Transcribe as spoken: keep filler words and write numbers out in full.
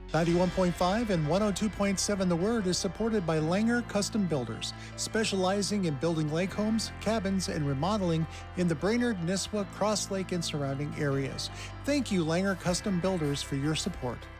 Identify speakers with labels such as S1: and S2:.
S1: ninety-one point five and one oh two point seven The Word is supported by Langer Custom Builders, specializing in building lake homes, cabins, and remodeling in the Brainerd, Nisswa, Cross Lake, and surrounding areas. Thank you, Langer Custom Builders, for your support.